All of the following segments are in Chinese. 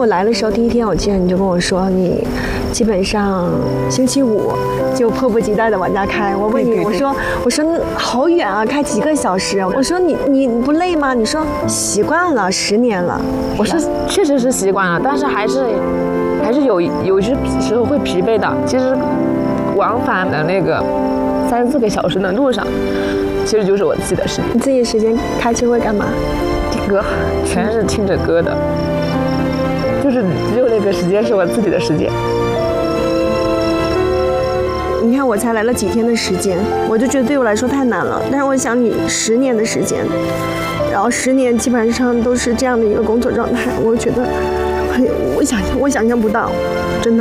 我来的时候第一天，我记得你就跟我说，你基本上星期五就迫不及待的往家开。我问你，我说好远啊，开几个小时？我说你不累吗？你说习惯了，10年了。 我是确实是习惯了，但是还是有些时候会疲惫的。其实往返的那个3、4个小时的路上，其实就是我自己的时间。 你自己的时间开车会干嘛？ 听歌，全是听着歌的，就是只有那个时间是我自己的时间。 你看我才来了几天的时间，我就觉得对我来说太难了。但是我想你10年的时间，然后10年基本上都是这样的一个工作状态，我觉得我想象不到，真的。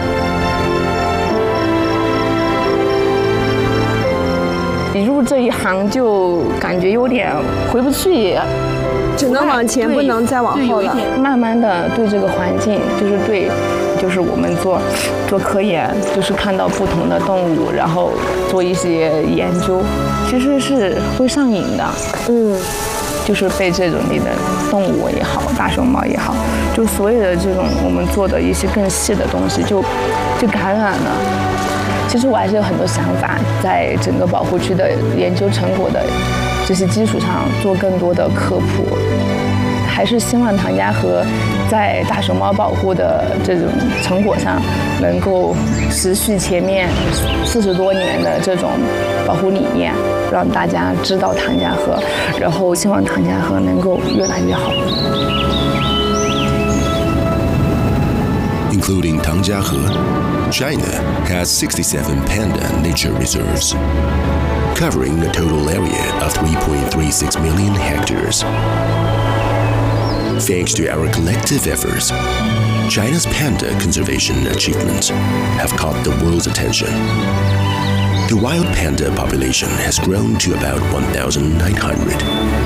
一入这一行就感觉有点回不去， 只能往前，不能再往后了。 慢慢的对这个环境，就是我们做科研，就是看到不同的动物，然后做一些研究，其实是会上瘾的。就是被这种里的动物也好，大熊猫也好，就所有的这种我们做的一些更细的东西就感染了。其实我还是有很多想法，在整个保护区的研究成果的这些基础上做更多的科普，还是希望唐家河在大熊猫保护的这种成果上能够持续前面40多年的这种保护理念，让大家知道唐家河，然后希望唐家河能够越来越好。 Including Tangjiahe, China has 67 panda nature reserves, covering a total area of 3.36 million hectares. Thanks to our collective efforts, China's panda conservation achievements have caught the world's attention. The wild panda population has grown to about 1,900.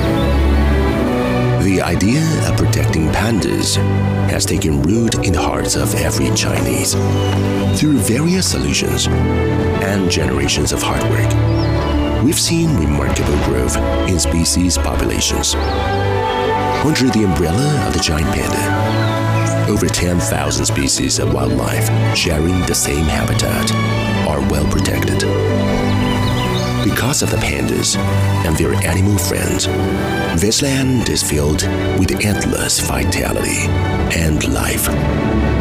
The idea of protecting pandas has taken root in the hearts of every Chinese. Through various solutions and generations of hard work, we've seen remarkable growth in species populations. Under the umbrella of the giant panda, over 10,000 species of wildlife sharing the same habitat are well protected. Because of the pandas and their animal friends, this land is filled with endless vitality and life.